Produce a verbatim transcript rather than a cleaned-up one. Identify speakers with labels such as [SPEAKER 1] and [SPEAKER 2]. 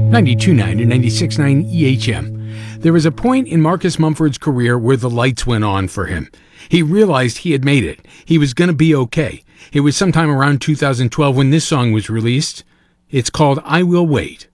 [SPEAKER 1] ninety-two point nine and ninety-six point nine E H M. There was a point in Marcus Mumford's career where the lights went on for him. He realized he had made it. He was going to be okay. It was sometime around two thousand twelve when this song was released. It's called I Will Wait.